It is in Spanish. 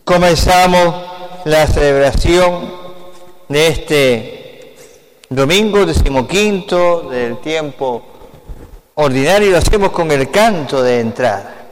Comenzamos la celebración de este domingo 15 del tiempo ordinario. Lo hacemos con el canto de entrada.